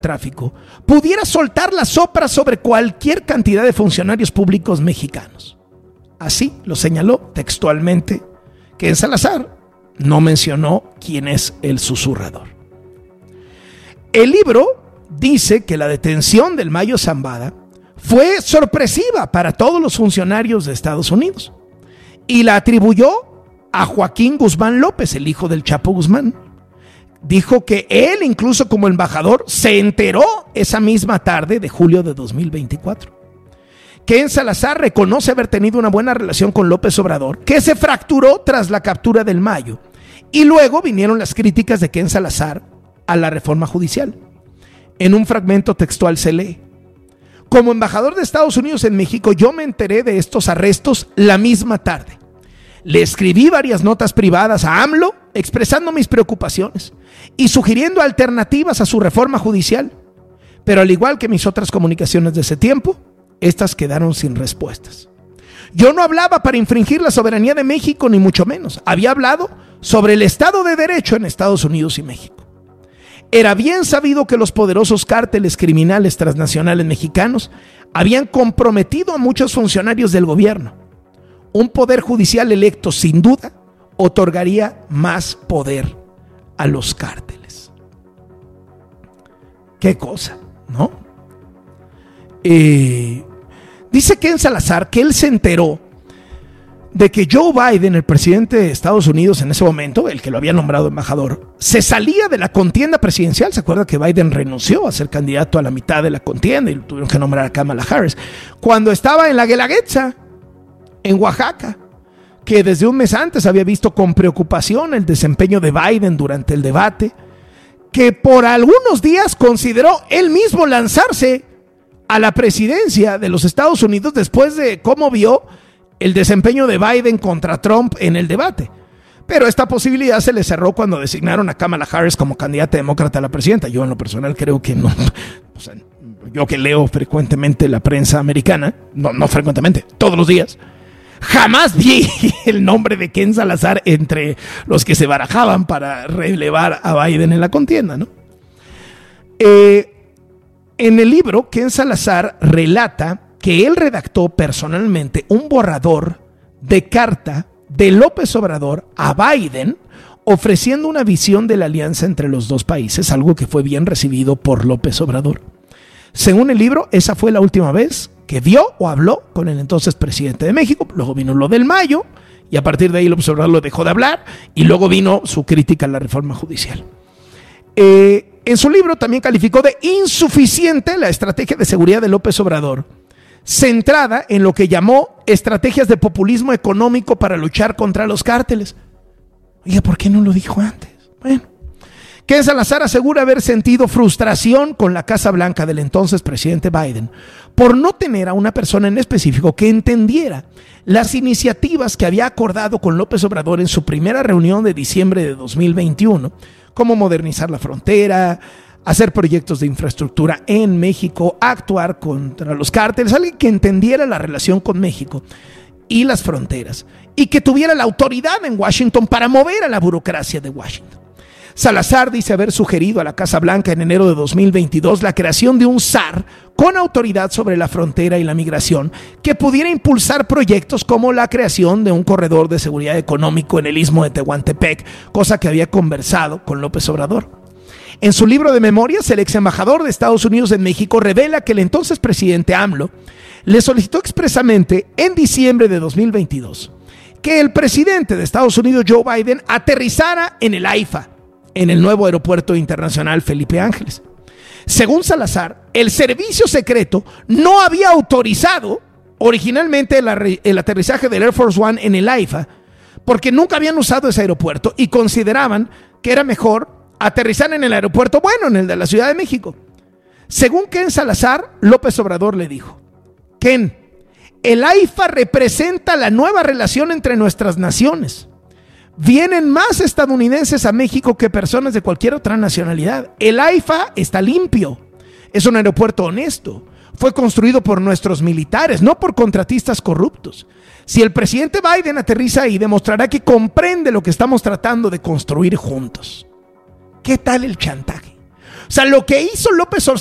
tráfico pudiera soltar la sopa sobre cualquier cantidad de funcionarios públicos mexicanos. Así lo señaló textualmente Ken Salazar. No mencionó quién es el susurrador. El libro dice que la detención del Mayo Zambada fue sorpresiva para todos los funcionarios de Estados Unidos y la atribuyó a Joaquín Guzmán López, el hijo del Chapo Guzmán. Dijo que él, incluso como embajador, se enteró esa misma tarde de julio de 2024. Ken Salazar reconoce haber tenido una buena relación con López Obrador, que se fracturó tras la captura del Mayo. Y luego vinieron las críticas de Ken Salazar a la reforma judicial. En un fragmento textual se lee: como embajador de Estados Unidos en México, yo me enteré de estos arrestos la misma tarde. Le escribí varias notas privadas a AMLO expresando mis preocupaciones y sugiriendo alternativas a su reforma judicial. Pero al igual que mis otras comunicaciones de ese tiempo, estas quedaron sin respuestas. Yo no hablaba para infringir la soberanía de México, ni mucho menos. Había hablado sobre el Estado de Derecho en Estados Unidos y México. Era bien sabido que los poderosos cárteles criminales transnacionales mexicanos habían comprometido a muchos funcionarios del gobierno. Un poder judicial electo, sin duda, otorgaría más poder a los cárteles. Qué cosa, ¿no? Dice Ken Salazar que él se enteró de que Joe Biden, el presidente de Estados Unidos en ese momento, el que lo había nombrado embajador, se salía de la contienda presidencial. ¿Se acuerda que Biden renunció a ser candidato a la mitad de la contienda y lo tuvieron que nombrar a Kamala Harris? Cuando estaba en la Guelaguetza, en Oaxaca, que desde un mes antes había visto con preocupación el desempeño de Biden durante el debate, que por algunos días consideró él mismo lanzarse a la presidencia de los Estados Unidos después de cómo vio el desempeño de Biden contra Trump en el debate. Pero esta posibilidad se le cerró cuando designaron a Kamala Harris como candidata demócrata a la presidenta. Yo en lo personal creo que no. O sea, yo que leo frecuentemente la prensa americana, no frecuentemente, todos los días, jamás vi el nombre de Ken Salazar entre los que se barajaban para relevar a Biden en la contienda, ¿no? En el libro, Ken Salazar relata que él redactó personalmente un borrador de carta de López Obrador a Biden ofreciendo una visión de la alianza entre los dos países, algo que fue bien recibido por López Obrador. Según el libro, esa fue la última vez que vio o habló con el entonces presidente de México. Luego vino lo del Mayo y a partir de ahí López Obrador lo dejó de hablar y luego vino su crítica a la reforma judicial. En su libro también calificó de insuficiente la estrategia de seguridad de López Obrador, centrada en lo que llamó estrategias de populismo económico para luchar contra los cárteles. Oye, ¿por qué no lo dijo antes? Bueno, Ken Salazar asegura haber sentido frustración con la Casa Blanca del entonces presidente Biden por no tener a una persona en específico que entendiera las iniciativas que había acordado con López Obrador en su primera reunión de diciembre de 2021, como modernizar la frontera, hacer proyectos de infraestructura en México, actuar contra los cárteles, alguien que entendiera la relación con México y las fronteras y que tuviera la autoridad en Washington para mover a la burocracia de Washington. Salazar dice haber sugerido a la Casa Blanca en enero de 2022 la creación de un SAR con autoridad sobre la frontera y la migración que pudiera impulsar proyectos como la creación de un corredor de seguridad económico en el istmo de Tehuantepec, cosa que había conversado con López Obrador. En su libro de memorias, el ex embajador de Estados Unidos en México revela que el entonces presidente AMLO le solicitó expresamente en diciembre de 2022 que el presidente de Estados Unidos, Joe Biden, aterrizara en el AIFA, en el nuevo aeropuerto internacional Felipe Ángeles. Según Salazar, el servicio secreto no había autorizado originalmente el aterrizaje del Air Force One en el AIFA porque nunca habían usado ese aeropuerto y consideraban que era mejor aterrizar en el aeropuerto bueno, en el de la Ciudad de México. Según Ken Salazar, López Obrador le dijo: Ken, el AIFA representa la nueva relación entre nuestras naciones. Vienen más estadounidenses a México que personas de cualquier otra nacionalidad. El AIFA está limpio. Es un aeropuerto honesto. Fue construido por nuestros militares, no por contratistas corruptos. Si el presidente Biden aterriza ahí, demostrará que comprende lo que estamos tratando de construir juntos. ¿Qué tal el chantaje? sea, lo que hizo López